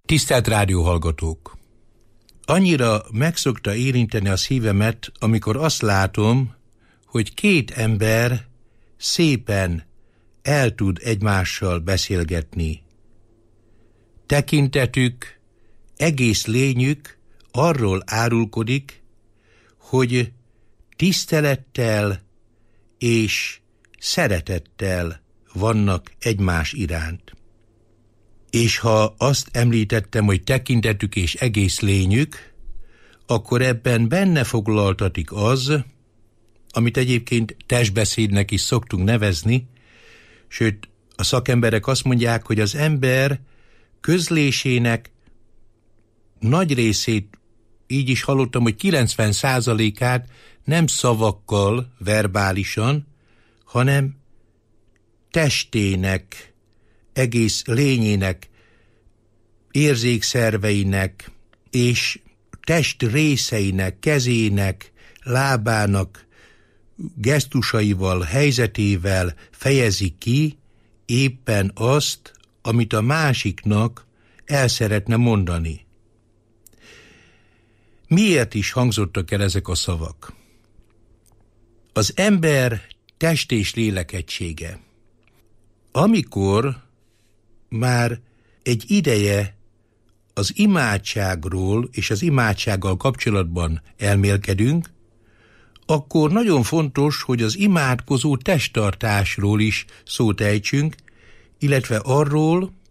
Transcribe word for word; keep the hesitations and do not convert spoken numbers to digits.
Tisztelt rádióhallgatók! Annyira megszokta érinteni a szívemet, amikor azt látom, hogy két ember szépen el tud egymással beszélgetni. Tekintetük, egész lényük arról árulkodik, hogy tisztelettel és szeretettel vannak egymás iránt. És ha azt említettem, hogy tekintetük és egész lényük, akkor ebben benne foglaltatik az, amit egyébként testbeszédnek is szoktunk nevezni, sőt, a szakemberek azt mondják, hogy az ember közlésének nagy részét, így is hallottam, hogy kilencven százalékát nem szavakkal, verbálisan, hanem testének, egész lényének, érzékszerveinek és test részeinek, kezének, lábának, gesztusaival, helyzetével fejezi ki éppen azt, amit a másiknak el szeretne mondani. Miért is hangzottak el ezek a szavak? Az ember test és lélek egysége. Amikor már egy ideje az imádságról és az imádsággal kapcsolatban elmélkedünk, akkor nagyon fontos, hogy az imádkozó testtartásról is szót ejtsünk, illetve arról,